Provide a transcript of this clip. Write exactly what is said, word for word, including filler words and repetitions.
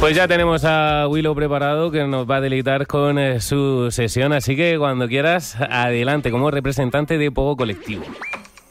Pues ya tenemos a Willow preparado, que nos va a deleitar con eh, su sesión, así que cuando quieras, adelante, como representante de Pogo Colectivo.